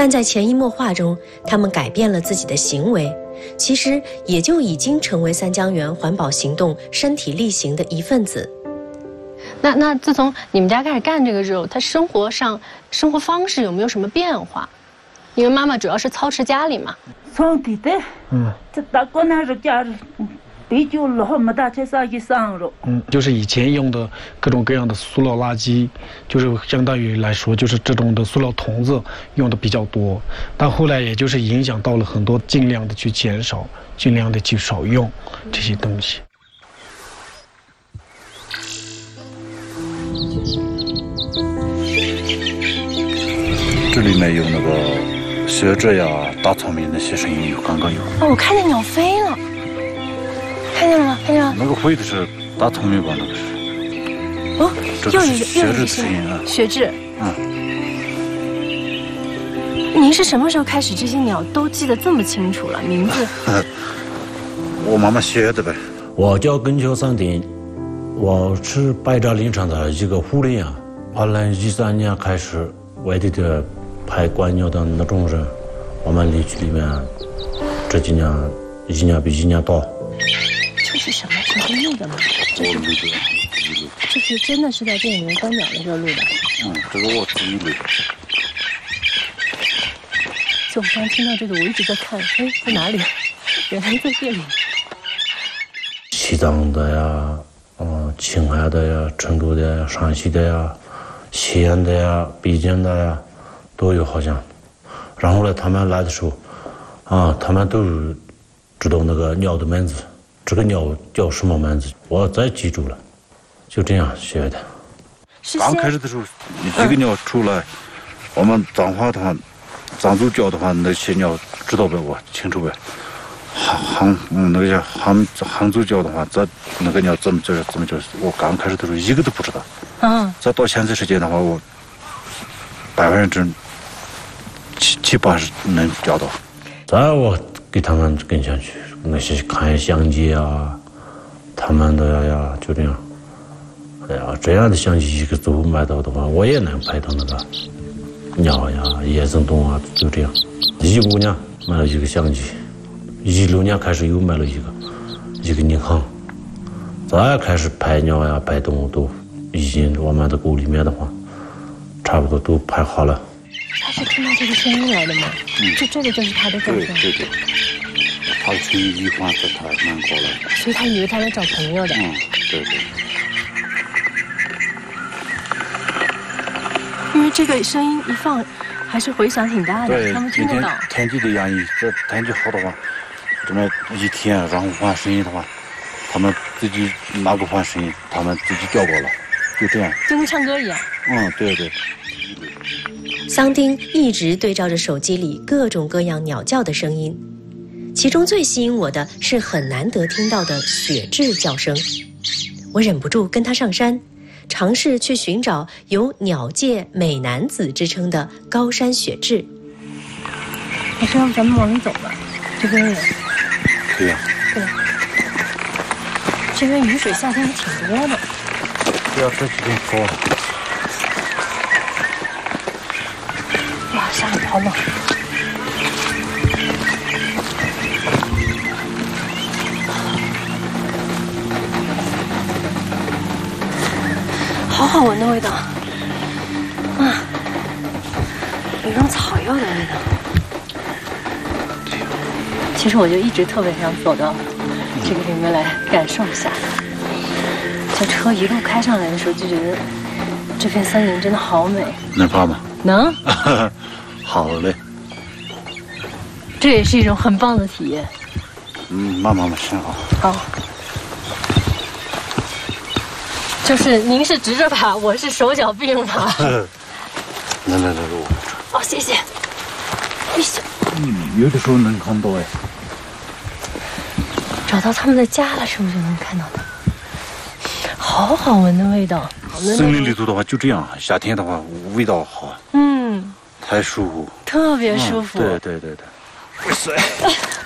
但在潜移默化中，他们改变了自己的行为，其实也就已经成为三江源环保行动身体力行的一份子。 那自从你们家开始干这个之后，他生活方式有没有什么变化？因为妈妈主要是操持家里嘛。 从地的，这大哥那是家里。比较老没大车上去上了。 就是以前用的各种各样的塑料垃圾，就是相当于来说，就是这种的塑料桶子用的比较多。但后来也就是影响到了很多，尽量的去减少，尽量的去少用这些东西。 这里面有那个学者呀、大聪明那些声音，刚刚有。 哦，我看见鸟飞了。看见了吗？看见了。 那个飞的是大聪明吧？那个是。 哦，又一个学志的声音啊。 学志。您是什么时候开始这些鸟都记得这么清楚了？名字？ 我妈妈学的呗。 我叫耿秋三丁，我是百家林场的一个护林员。2013年开始，外地的拍观鸟的那种人，我们林区里面这几年一年比一年多。 这是什么？这是录的吗？这是真的是在电影里面观鸟的时候录的。 这个我自己录的。 就我刚听到这个，我一直在看，在哪里？原来在这里。 西藏的呀，青海的呀，成都的呀，山西的呀，西安的呀，北京的呀，都有好像。然后呢，他们来的时候，他们都知道那个鸟的名字。这个鸟叫什么名字？我再记住了，就这样学的。 刚开始的时候，一个鸟出来，我们脏话的话，藏族叫的话，那些鸟知道呗，我清楚呗。那个叫杭族叫的话，那个鸟怎么叫？我刚开始的时候一个都不知道。再到现在时间的话，我70%、70-80%能叫到。 再我给他们跟下去。那些看相机啊，他们的呀，就这样。哎呀，这样的相机一个组买到的话，我也能拍到那个鸟呀、野生动物啊，就这样。15年买了一个相机，16年开始又买了一个尼康，再开始拍鸟呀、拍动物都已经我们的沟里面的话，差不多都拍好了。 他是听到这个声音来的吗？这个就是他的叫声。 对。他的声音一换在他南过来， 所以他以为他来找朋友的。 对。 因为这个声音一放，还是回响挺大的， 对， 他们听得到。 天气的原因，这天气好的话，这么一天，然后换声音的话，他们自己哪个换声音，他们自己叫过来，就这样。 就跟唱歌一样。 对。 桑丁一直对照着手机里各种各样鸟叫的声音。其中最吸引我的是很难得听到的雪雉叫声，我忍不住跟他上山，尝试去寻找有鸟界美男子之称的高山雪雉。 我说要不咱们往里走吧，这边有。 对呀。 对。这边雨水夏天还挺多的。 要这几天多。 哇，下雨好冷。好好闻的味道，有一种草药的味道。其实我就一直特别想走到这个里面来感受一下。这车一路开上来的时候，就觉得这片森林真的好美。 能爬吗？ 能。 好嘞。 这也是一种很棒的体验。 慢慢先好。 好。就是您是直着爬，我是手脚并爬。 来， 哦，谢谢。 有的时候能看到哎。 找到他们的家了，是不是就能看到的？好好闻的味道。 森林里头的话就这样，夏天的话味道好。太舒服。 特别舒服。 对。哇塞。